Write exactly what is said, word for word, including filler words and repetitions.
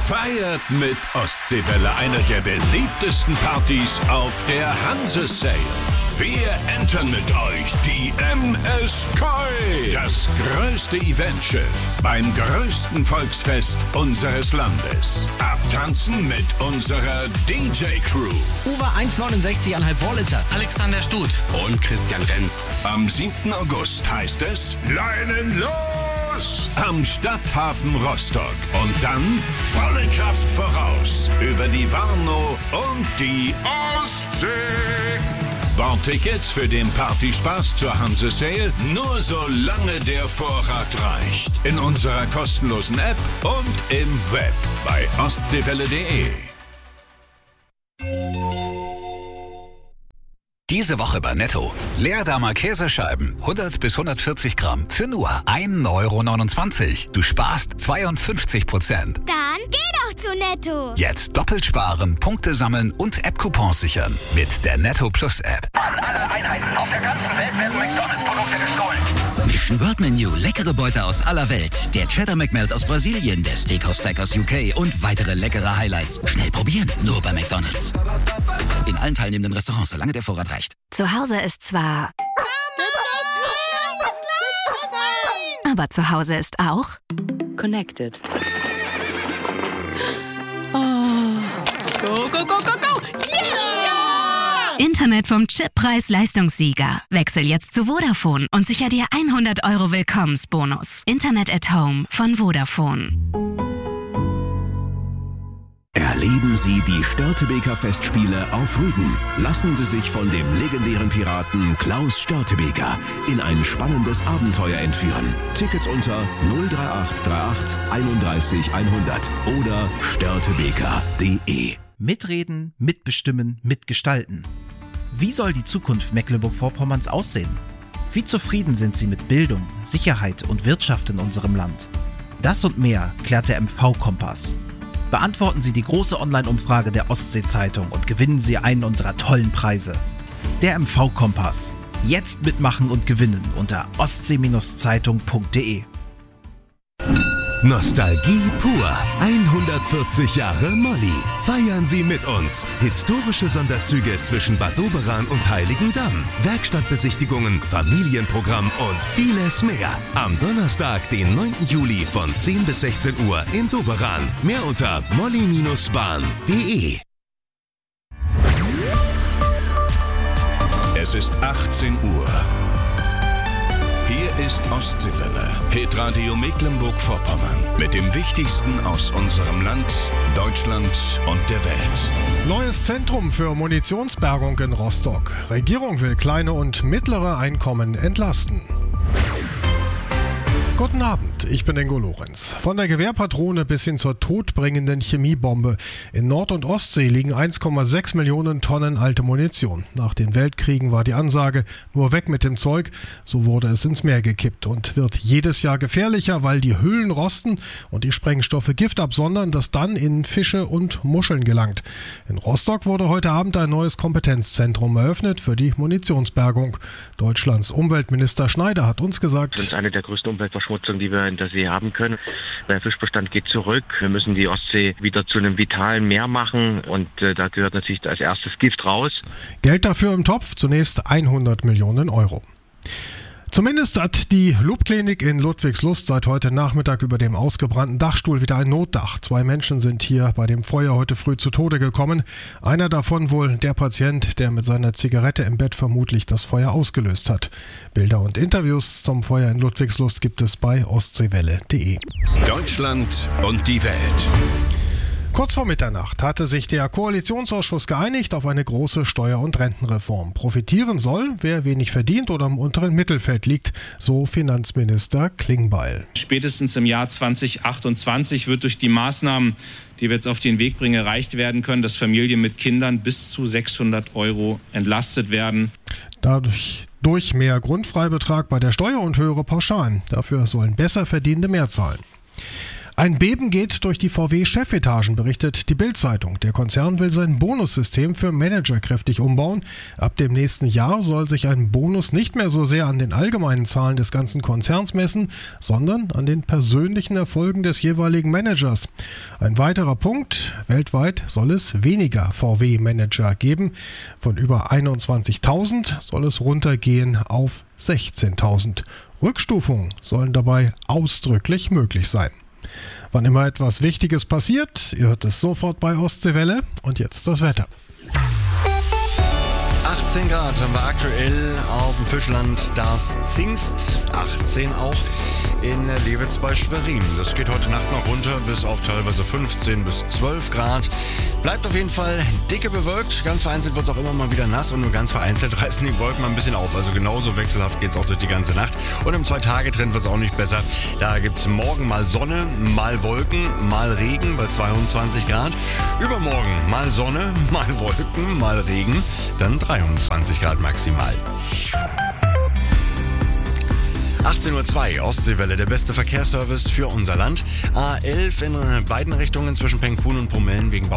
Feiert mit Ostseewelle, eine der beliebtesten Partys auf der Hanse-Sail. Wir entern mit euch die M S Koi, das größte Eventschiff beim größten Volksfest unseres Landes. Abtanzen mit unserer D J-Crew. Uwe eins neunundsechzig Komma fünf Wolliter. Alexander Stut und Christian Renz. Am siebten August heißt es Leinen los! Am Stadthafen Rostock. Und dann volle Kraft voraus über die Warnow und die Ostsee. Bordtickets für den Partyspaß zur Hanse-Sail nur solange der Vorrat reicht. In unserer kostenlosen App und im Web bei ostseewelle punkt de. Diese Woche bei Netto. Leerdammer Käsescheiben, hundert bis hundertvierzig Gramm, für nur ein Euro neunundzwanzig. Du sparst zweiundfünfzig Prozent. Dann geh doch zu Netto. Jetzt doppelt sparen, Punkte sammeln und App-Coupons sichern. Mit der Netto Plus App. An alle Einheiten auf der ganzen Welt werden McDonalds-Produkte gestohlen. Mission Word Menu, leckere Beute aus aller Welt. Der Cheddar McMelt aus Brasilien, der Steakhouse Stack aus U K und weitere leckere Highlights. Schnell probieren, nur bei McDonalds. In allen teilnehmenden Restaurants, solange der Vorrat reicht. Zu Hause ist zwar... Aber zu Hause ist auch... Connected. Oh. Go, go, go, go, go! Yeah! Internet vom Chip Preis-Leistungssieger. Wechsel jetzt zu Vodafone und sicher dir hundert Euro Willkommensbonus. Internet at Home von Vodafone. Erleben Sie die Störtebeker Festspiele auf Rügen. Lassen Sie sich von dem legendären Piraten Klaus Störtebeker in ein spannendes Abenteuer entführen. Tickets unter null drei acht drei acht einunddreißig hundert oder störtebeker punkt de. Mitreden, mitbestimmen, mitgestalten. Wie soll die Zukunft Mecklenburg-Vorpommerns aussehen? Wie zufrieden sind Sie mit Bildung, Sicherheit und Wirtschaft in unserem Land? Das und mehr klärt der M V-Kompass. Beantworten Sie die große Online-Umfrage der Ostsee-Zeitung und gewinnen Sie einen unserer tollen Preise. Der M V-Kompass. Jetzt mitmachen und gewinnen unter ostsee Zeitung punkt de. Nostalgie pur. hundertvierzig Jahre Molly. Feiern Sie mit uns. Historische Sonderzüge zwischen Bad Doberan und Heiligendamm. Werkstattbesichtigungen, Familienprogramm und vieles mehr. Am Donnerstag, den neunten Juli von zehn bis sechzehn Uhr in Doberan. Mehr unter molly bahn punkt de. Es ist achtzehn Uhr. Hier ist Ostseewelle, Hitradio Mecklenburg-Vorpommern, mit dem Wichtigsten aus unserem Land, Deutschland und der Welt. Neues Zentrum für Munitionsbergung in Rostock. Regierung will kleine und mittlere Einkommen entlasten. Guten Abend, ich bin Ingo Lorenz. Von der Gewehrpatrone bis hin zur todbringenden Chemiebombe. In Nord- und Ostsee liegen eins Komma sechs Millionen Tonnen alte Munition. Nach den Weltkriegen war die Ansage, nur weg mit dem Zeug. So wurde es ins Meer gekippt und wird jedes Jahr gefährlicher, weil die Hüllen rosten und die Sprengstoffe Gift absondern, das dann in Fische und Muscheln gelangt. In Rostock wurde heute Abend ein neues Kompetenzzentrum eröffnet für die Munitionsbergung. Deutschlands Umweltminister Schneider hat uns gesagt, das ist eine der größten Umweltverschmutzungen, die wir in der See haben können. Der Fischbestand geht zurück. Wir müssen die Ostsee wieder zu einem vitalen Meer machen und äh, da gehört natürlich als erstes Gift raus. Geld dafür im Topf, zunächst hundert Millionen Euro. Zumindest hat die Lupklinik in Ludwigslust seit heute Nachmittag über dem ausgebrannten Dachstuhl wieder ein Notdach. Zwei Menschen sind hier bei dem Feuer heute früh zu Tode gekommen. Einer davon wohl der Patient, der mit seiner Zigarette im Bett vermutlich das Feuer ausgelöst hat. Bilder und Interviews zum Feuer in Ludwigslust gibt es bei ostseewelle punkt de. Deutschland und die Welt. Kurz vor Mitternacht hatte sich der Koalitionsausschuss geeinigt auf eine große Steuer- und Rentenreform. Profitieren soll, wer wenig verdient oder im unteren Mittelfeld liegt, so Finanzminister Klingbeil. Spätestens im Jahr zweitausendachtundzwanzig wird durch die Maßnahmen, die wir jetzt auf den Weg bringen, erreicht werden können, dass Familien mit Kindern bis zu sechshundert Euro entlastet werden. Dadurch durch mehr Grundfreibetrag bei der Steuer und höhere Pauschalen. Dafür sollen Besserverdienende mehr zahlen. Ein Beben geht durch die V W-Chefetagen, berichtet die Bild-Zeitung. Der Konzern will sein Bonussystem für Manager kräftig umbauen. Ab dem nächsten Jahr soll sich ein Bonus nicht mehr so sehr an den allgemeinen Zahlen des ganzen Konzerns messen, sondern an den persönlichen Erfolgen des jeweiligen Managers. Ein weiterer Punkt: weltweit soll es weniger V W-Manager geben. Von über einundzwanzigtausend soll es runtergehen auf sechzehntausend. Rückstufungen sollen dabei ausdrücklich möglich sein. Wann immer etwas Wichtiges passiert, ihr hört es sofort bei Ostseewelle. Und jetzt das Wetter. achtzehn Grad haben wir aktuell auf dem Fischland das Zingst, achtzehn auch in Lewitz bei Schwerin. Das geht heute Nacht noch runter bis auf teilweise fünfzehn bis zwölf Grad. Bleibt auf jeden Fall dicke bewölkt. Ganz vereinzelt wird es auch immer mal wieder nass und nur ganz vereinzelt reißen die Wolken mal ein bisschen auf. Also genauso wechselhaft geht es auch durch die ganze Nacht. Und im Zwei-Tage-Trend wird es auch nicht besser. Da gibt es morgen mal Sonne, mal Wolken, mal Regen bei zweiundzwanzig Grad. Übermorgen mal Sonne, mal Wolken, mal Regen, dann dreiundzwanzig Grad maximal. achtzehn Uhr zwei, Ostseewelle, der beste Verkehrsservice für unser Land. A elf in beiden Richtungen zwischen Penkhuhn und Pomellen wegen